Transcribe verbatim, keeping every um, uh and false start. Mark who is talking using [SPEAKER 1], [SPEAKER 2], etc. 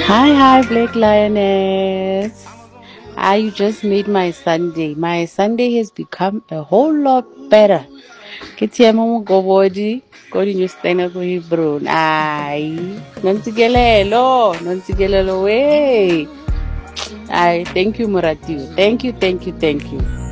[SPEAKER 1] Hi, hi, Black Lioness. Ah, you just made my Sunday. My Sunday has become a whole lot better. Kitiemo mugobodi, kodi nyustena ko Hebron. Ay, nontigelelo, nontigelelo way. Ay, thank you, Muratiu. Thank you, thank you, thank you.